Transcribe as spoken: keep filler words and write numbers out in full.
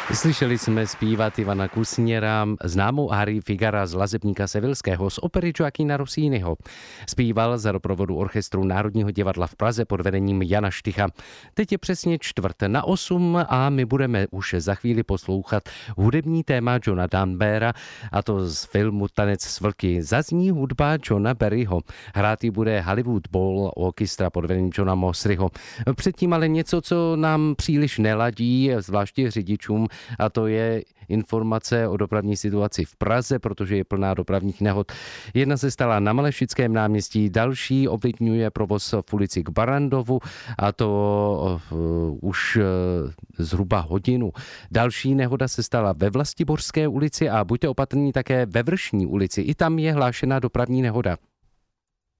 Slyšeli jsme zpívat Ivana Kusněra, známou Arii Figara z Lazebníka Sevilského z opery Joaquina Rossiniho. Zpíval za doprovodu orchestru Národního divadla v Praze pod vedením Jana Štycha. Teď je přesně čtvrt na osm a my budeme už za chvíli poslouchat hudební téma Johna Dunbara, a to z filmu Tanec s vlky. Zazní hudba Johna Barryho. Hrát ji bude Hollywood Bowl Orchestra pod vedením Johna Mosryho. Předtím ale něco, co nám příliš neladí, zvláště řidičům, a to je informace o dopravní situaci v Praze, protože je plná dopravních nehod. Jedna se stala na Malešickém náměstí, další ovlivňuje provoz v ulici k Barandovu, a to uh, už uh, zhruba hodinu. Další nehoda se stala ve Vlastiborské ulici a buďte opatrní také ve Vršní ulici. I tam je hlášena dopravní nehoda.